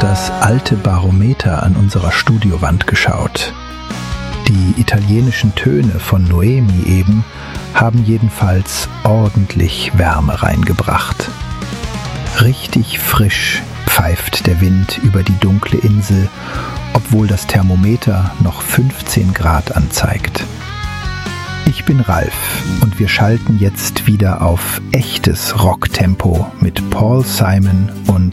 das alte Barometer an unserer Studiowand geschaut. Die italienischen Töne von Noemi eben haben jedenfalls ordentlich Wärme reingebracht. Richtig frisch pfeift der Wind über die dunkle Insel, obwohl das Thermometer noch 15 Grad anzeigt. Ich bin Ralf und wir schalten jetzt wieder auf echtes Rocktempo mit Paul Simon und